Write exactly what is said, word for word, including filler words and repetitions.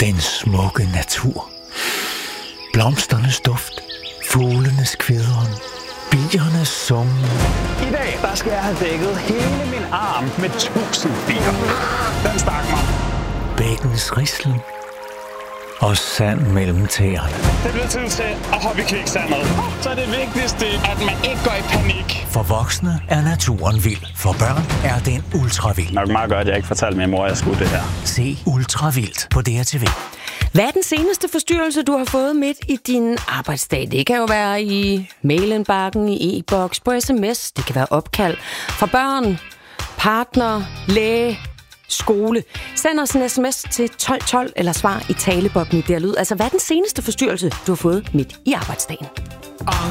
Den smukke natur. Blomsternes duft. Fuglenes kvidren. Biernes summen. I dag, der skal jeg have dækket hele min arm med tusind bier. Den stak mig. Bækkens rislen. Og sand mellem tæerne. Det bliver tid til at hoppe i kviksandet. Så er det vigtigste, at man ikke går i panik. For voksne er naturen vild. For børn er den ultravild. Nok meget godt, at jeg ikke fortalte min mor, at jeg skulle det her. Se Ultravildt på D R T V. Hvad er den seneste forstyrrelse, du har fået midt i din arbejdsdag? Det kan jo være i mailindbakken, i e-boks, på sms. Det kan være opkald fra børn, partner, læge, skole. Send os en sms til tolv tolv eller svar i talebobben i der lyd. Altså, hvad er den seneste forstyrrelse, du har fået midt i arbejdsdagen?